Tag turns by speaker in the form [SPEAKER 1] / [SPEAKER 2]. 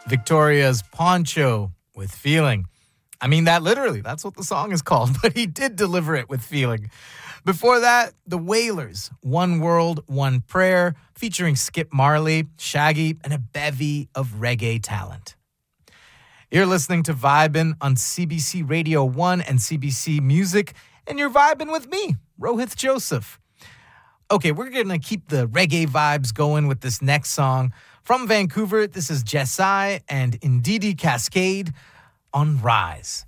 [SPEAKER 1] Victoria's Poncho with Feeling. I mean that literally. That's what the song is called, but he did deliver it with feeling. Before that, The Wailers, One World, One Prayer, featuring Skip Marley, Shaggy, and a bevy of reggae talent. You're listening to Vibin' on CBC Radio 1 and CBC Music, and you're vibing with me, Rohith Joseph. Okay, we're going to keep the reggae vibes going with this next song. From Vancouver, this is Jessai and Ndidi Cascade on Rise.